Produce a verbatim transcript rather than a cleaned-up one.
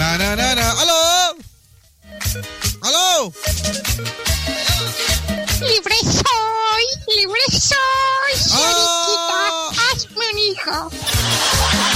Na, na, na, na. ¡Aló! ¡Aló! ¡Libre soy! ¡Libre soy! ¡Señorita! ¡Hazme un hijo!